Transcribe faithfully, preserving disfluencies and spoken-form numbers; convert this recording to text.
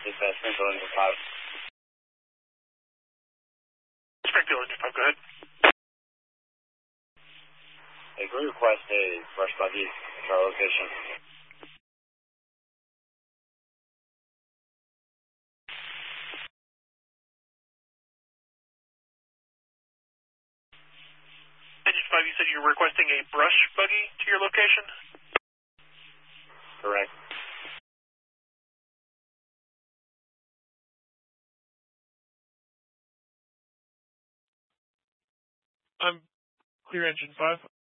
Dispatch, Springfield Engine five. Springfield Engine five, go ahead. Hey, can we request a brush buggy to our location? Engine five, you said you were requesting a brush buggy to your location? Correct. I'm clear, Engine five.